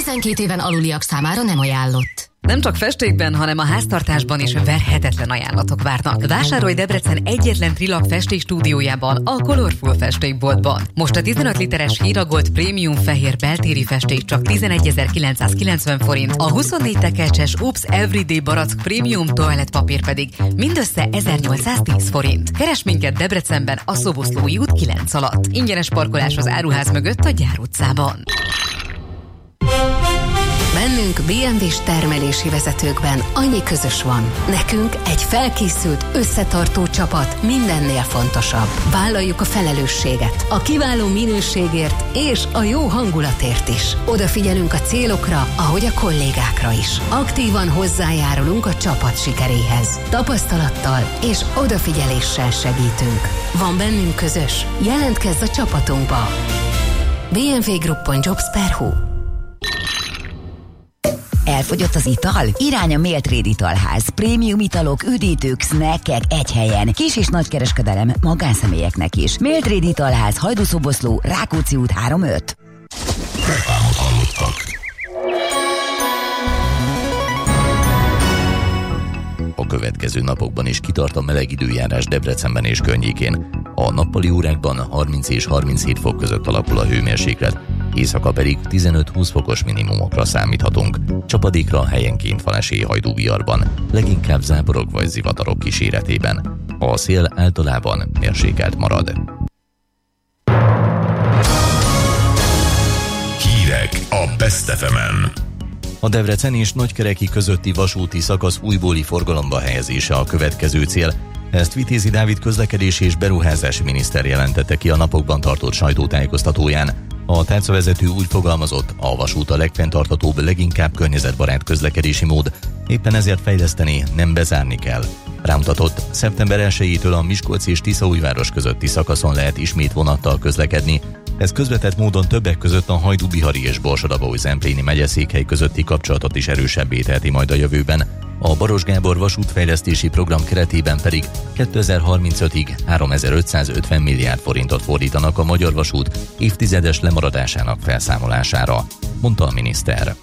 12 éven aluliak számára nem ajánlott. Nem csak festékben, hanem a háztartásban is verhetetlen ajánlatok várnak. Vásárolj Debrecen egyetlen Trilak festékstúdiójában, a Colorful festékboltban. Most a 15 literes Hiragold Premium fehér beltéri festék csak 11.990 forint, a 24 tekercses Oops Everyday Barack Premium toalettpapír pedig mindössze 1.810 forint. Keres minket Debrecenben a Szoboszlói út 9 alatt. Ingyenes parkolás az áruház mögött a Gyár utcában. Bennünk BMW-s termelési vezetőkben annyi közös van. Nekünk egy felkészült, összetartó csapat mindennél fontosabb. Vállaljuk a felelősséget, a kiváló minőségért és a jó hangulatért is. Odafigyelünk a célokra, ahogy a kollégákra is. Aktívan hozzájárulunk a csapat sikeréhez. Tapasztalattal és odafigyeléssel segítünk. Van bennünk közös? Jelentkezz a csapatunkba! bmwgroup.jobs.hu. Elfogyott az ital? Irány a Mailtrade italház. Prémium italok, üdítők, snackek egy helyen. Kis és nagy kereskedelem magánszemélyeknek is. Mailtrade italház, Hajdúszoboszló, Rákóczi út 3-5. Reklámot hallottak. A következő napokban is kitart a meleg időjárás Debrecenben és környékén. A nappali órákban 30 és 37 fok között alakul a hőmérséklet, éjszaka pedig 15-20 fokos minimumokra számíthatunk. Csapadékra helyenként van esély Hajdúbiarban, leginkább záporok vagy zivatarok kíséretében. A szél általában mérsékelt marad. Hírek a Best FM-en. A Debrecen és Nagykereki közötti vasúti szakasz újbóli forgalomba helyezése a következő cél. Ezt Vitézi Dávid közlekedési és beruházási miniszter jelentette ki a napokban tartott sajtótájékoztatóján. A tárcavezető úgy fogalmazott, a vasút a legfenntarthatóbb, leginkább környezetbarát közlekedési mód, éppen ezért fejleszteni, nem bezárni kell. Rámutatott, szeptember 1-től a Miskolc és Tiszaújváros közötti szakaszon lehet ismét vonattal közlekedni. Ez közvetett módon többek között a Hajdú-Bihari és Borsod-Abaúj-Zempléni megyeszékhely közötti kapcsolatot is erősebbé teheti majd a jövőben. A Baros Gábor vasútfejlesztési program keretében pedig 2035-ig 3550 milliárd forintot fordítanak a magyar vasút évtizedes lemaradásának felszámolására, mondta a miniszter.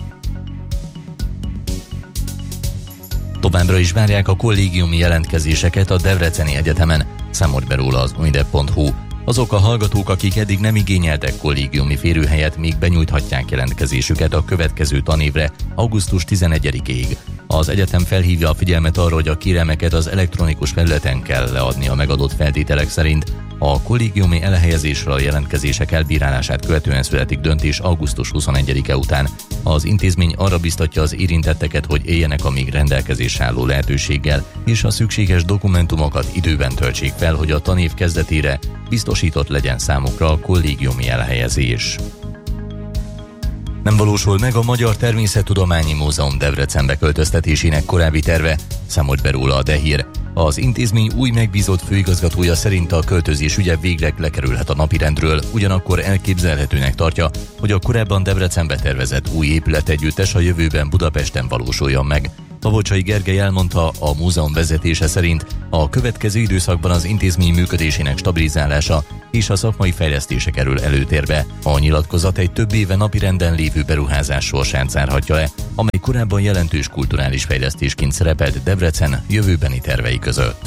Továbbra is várják a kollégiumi jelentkezéseket a Debreceni Egyetemen, számolt be róla az unidep.hu. Azok a hallgatók, akik eddig nem igényeltek kollégiumi férőhelyet, még benyújthatják jelentkezésüket a következő tanévre, augusztus 11-ig. Az egyetem felhívja a figyelmet arra, hogy a kérelmeket az elektronikus felületen kell leadni a megadott feltételek szerint. A kollégiumi elhelyezésre a jelentkezések elbírálását követően születik döntés augusztus 21-e után. Az intézmény arra biztatja az érintetteket, hogy éljenek a még rendelkezésre álló lehetőséggel, és a szükséges dokumentumokat időben töltsék fel, hogy a tanév kezdetére biztosított legyen számukra a kollégiumi elhelyezés. Nem valósul meg a Magyar Természettudományi Múzeum Debrecenbe költöztetésének korábbi terve, számolt be róla a Dehír. Az intézmény új megbízott főigazgatója szerint a költözés ügye végleg lekerülhet a napirendről, ugyanakkor elképzelhetőnek tartja, hogy a korábban Debrecenbe tervezett új épületegyüttes a jövőben Budapesten valósuljon meg. Tavocsai Gergely elmondta, a múzeum vezetése szerint a következő időszakban az intézmény működésének stabilizálása és a szakmai fejlesztése kerül előtérbe. A nyilatkozat egy több éve napirenden lévő beruházás sorsát zárhatja le, amely korábban jelentős kulturális fejlesztésként szerepelt Debrecen jövőbeni tervei között.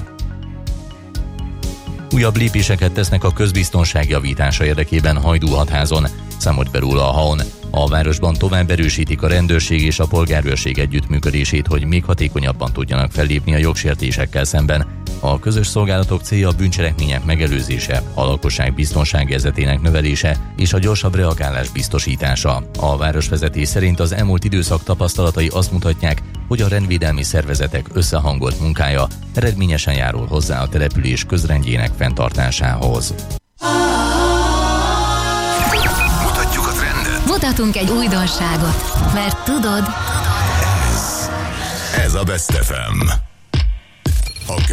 Újabb lépéseket tesznek a közbiztonság javítása érdekében Hajdú-Hatházon, számolt be róla a HAON. A városban tovább erősítik a rendőrség és a polgárőrség együttműködését, hogy még hatékonyabban tudjanak fellépni a jogsértésekkel szemben. A közös szolgálatok célja a bűncselekmények megelőzése, a lakosság biztonságérzetének növelése és a gyorsabb reagálás biztosítása. A városvezetés szerint az elmúlt időszak tapasztalatai azt mutatják, hogy a rendvédelmi szervezetek összehangolt munkája eredményesen járul hozzá a település közrendjének fenntartásához. Mutatjuk a trendet. Mutatunk egy újdonságot, mert tudod... Ez a Best FM. A